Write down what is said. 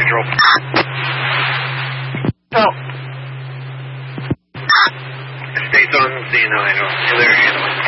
Central. So. Stays on Z9. There you go.